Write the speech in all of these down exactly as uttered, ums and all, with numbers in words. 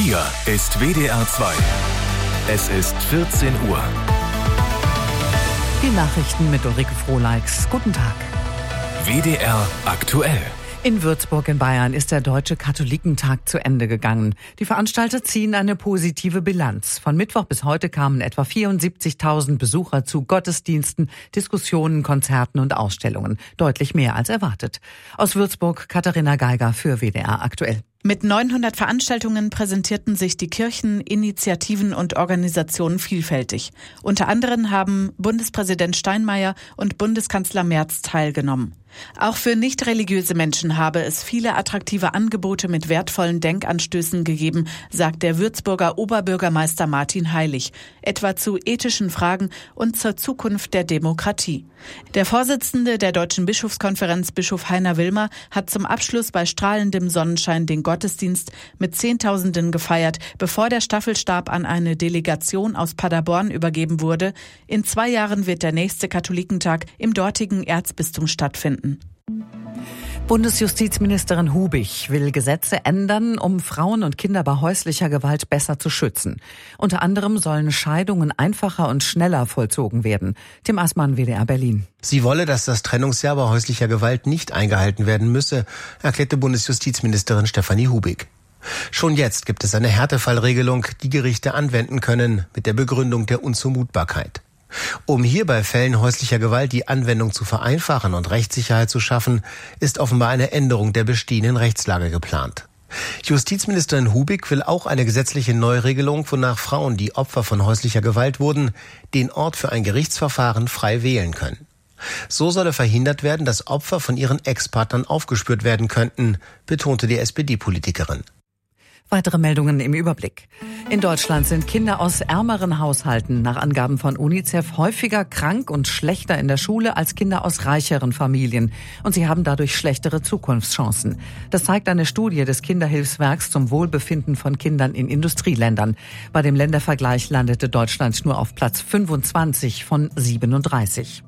Hier ist W D R zwei. Es ist vierzehn Uhr. Die Nachrichten mit Ulrike Frohleix. Guten Tag. W D R aktuell. In Würzburg in Bayern ist der Deutsche Katholikentag zu Ende gegangen. Die Veranstalter ziehen eine positive Bilanz. Von Mittwoch bis heute kamen etwa vierundsiebzigtausend Besucher zu Gottesdiensten, Diskussionen, Konzerten und Ausstellungen. Deutlich mehr als erwartet. Aus Würzburg Katharina Geiger für W D R aktuell. Mit neunhundert Veranstaltungen präsentierten sich die Kirchen, Initiativen und Organisationen vielfältig. Unter anderem haben Bundespräsident Steinmeier und Bundeskanzler Merz teilgenommen. Auch für nicht religiöse Menschen habe es viele attraktive Angebote mit wertvollen Denkanstößen gegeben, sagt der Würzburger Oberbürgermeister Martin Heilig, etwa zu ethischen Fragen und zur Zukunft der Demokratie. Der Vorsitzende der Deutschen Bischofskonferenz, Bischof Heiner Wilmer, hat zum Abschluss bei strahlendem Sonnenschein den Gottesdienst mit Zehntausenden gefeiert, bevor der Staffelstab an eine Delegation aus Paderborn übergeben wurde. In zwei Jahren wird der nächste Katholikentag im dortigen Erzbistum stattfinden. Bundesjustizministerin Hubig will Gesetze ändern, um Frauen und Kinder bei häuslicher Gewalt besser zu schützen. Unter anderem sollen Scheidungen einfacher und schneller vollzogen werden. Tim Assmann, W D R Berlin. Sie wolle, dass das Trennungsjahr bei häuslicher Gewalt nicht eingehalten werden müsse, erklärte Bundesjustizministerin Stefanie Hubig. Schon jetzt gibt es eine Härtefallregelung, die Gerichte anwenden können, mit der Begründung der Unzumutbarkeit. Um hier bei Fällen häuslicher Gewalt die Anwendung zu vereinfachen und Rechtssicherheit zu schaffen, ist offenbar eine Änderung der bestehenden Rechtslage geplant. Justizministerin Hubig will auch eine gesetzliche Neuregelung, wonach Frauen, die Opfer von häuslicher Gewalt wurden, den Ort für ein Gerichtsverfahren frei wählen können. So solle verhindert werden, dass Opfer von ihren Ex-Partnern aufgespürt werden könnten, betonte die S P D-Politikerin. Weitere Meldungen im Überblick. In Deutschland sind Kinder aus ärmeren Haushalten nach Angaben von UNICEF häufiger krank und schlechter in der Schule als Kinder aus reicheren Familien. Und sie haben dadurch schlechtere Zukunftschancen. Das zeigt eine Studie des Kinderhilfswerks zum Wohlbefinden von Kindern in Industrieländern. Bei dem Ländervergleich landete Deutschland nur auf Platz fünfundzwanzig von siebenunddreißig.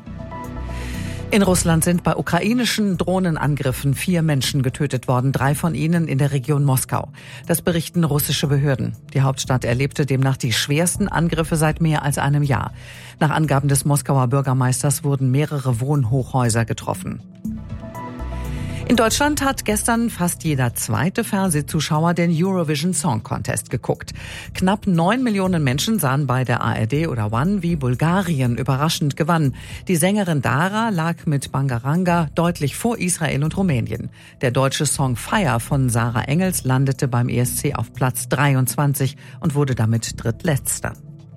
In Russland sind bei ukrainischen Drohnenangriffen vier Menschen getötet worden, drei von ihnen in der Region Moskau. Das berichten russische Behörden. Die Hauptstadt erlebte demnach die schwersten Angriffe seit mehr als einem Jahr. Nach Angaben des Moskauer Bürgermeisters wurden mehrere Wohnhochhäuser getroffen. In Deutschland hat gestern fast jeder zweite Fernsehzuschauer den Eurovision Song Contest geguckt. Knapp neun Millionen Menschen sahen bei der A R D oder One, wie Bulgarien überraschend gewann. Die Sängerin Dara lag mit Bangaranga deutlich vor Israel und Rumänien. Der deutsche Song Fire von Sarah Engels landete beim E S C auf Platz dreiundzwanzig und wurde damit drittletzter.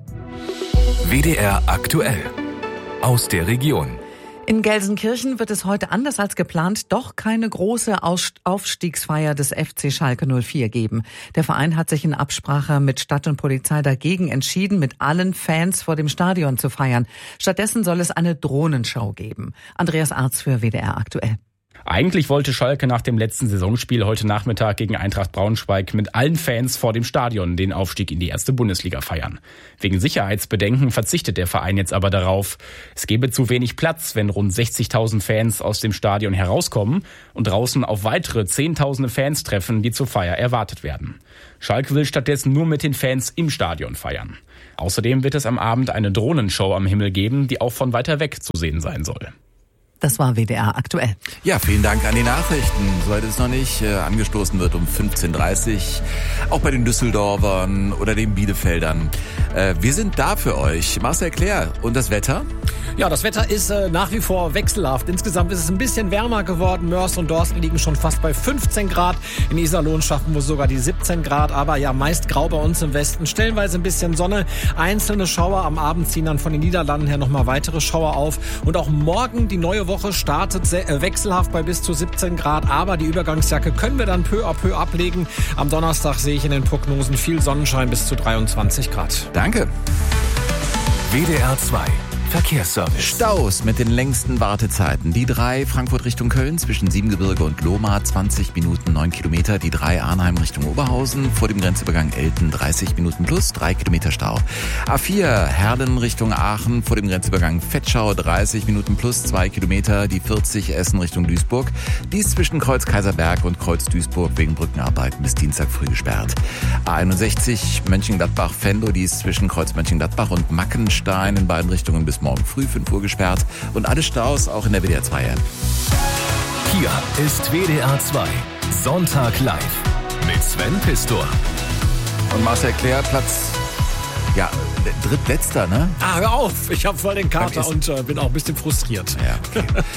W D R aktuell. Aus der Region. In Gelsenkirchen wird es heute anders als geplant doch keine große Aufstiegsfeier des F C Schalke null vier geben. Der Verein hat sich in Absprache mit Stadt und Polizei dagegen entschieden, mit allen Fans vor dem Stadion zu feiern. Stattdessen soll es eine Drohnenshow geben. Andreas Arz für W D R aktuell. Eigentlich wollte Schalke nach dem letzten Saisonspiel heute Nachmittag gegen Eintracht Braunschweig mit allen Fans vor dem Stadion den Aufstieg in die erste Bundesliga feiern. Wegen Sicherheitsbedenken verzichtet der Verein jetzt aber darauf. Es gebe zu wenig Platz, wenn rund sechzigtausend Fans aus dem Stadion herauskommen und draußen auf weitere zehntausende Fans treffen, die zur Feier erwartet werden. Schalke will stattdessen nur mit den Fans im Stadion feiern. Außerdem wird es am Abend eine Drohnenshow am Himmel geben, die auch von weiter weg zu sehen sein soll. Das war W D R aktuell. Ja, vielen Dank an die Nachrichten. Soweit es noch nicht äh, angestoßen wird um fünfzehn Uhr dreißig. Auch bei den Düsseldorfern oder den Bielefeldern. Äh, wir sind da für euch. Marcel Claire, und das Wetter? Ja, das Wetter ist äh, nach wie vor wechselhaft. Insgesamt ist es ein bisschen wärmer geworden. Mörs und Dorsten liegen schon fast bei fünfzehn Grad. In Iserlohn schaffen wir sogar die siebzehn Grad. Aber ja, meist grau bei uns im Westen. Stellenweise ein bisschen Sonne. Einzelne Schauer am Abend ziehen dann von den Niederlanden her nochmal weitere Schauer auf. Und auch morgen die neue Woche startet sehr, äh, wechselhaft bei bis zu siebzehn Grad. Aber die Übergangsjacke können wir dann peu à peu ablegen. Am Donnerstag sehe ich in den Prognosen viel Sonnenschein bis zu dreiundzwanzig Grad. Danke. W D R zwei. Verkehrsservice. Staus mit den längsten Wartezeiten. Die drei Frankfurt Richtung Köln zwischen Siebengebirge und Lohmar zwanzig Minuten, neun Kilometer. Die drei Arnheim Richtung Oberhausen vor dem Grenzübergang Elten dreißig Minuten plus, drei Kilometer Stau. A vier Herden Richtung Aachen vor dem Grenzübergang Vetschau dreißig Minuten plus, zwei Kilometer. Die vierzig Essen Richtung Duisburg. Dies zwischen Kreuz Kaiserberg und Kreuz Duisburg wegen Brückenarbeiten bis Dienstag früh gesperrt. A einundsechzig Mönchengladbach-Venlo, dies zwischen Kreuz Mönchengladbach und Mackenstein in beiden Richtungen bis morgen früh fünf Uhr gesperrt. Und alle Staus auch in der W D R zwei App. Hier ist W D R zwei Sonntag live mit Sven Pistor. Und Marcel Claire, Platz, ja, drittletzter, ne? Ah, hör auf, ich habe voll den Kater Ist- und äh, bin auch ein bisschen frustriert. Ja, okay.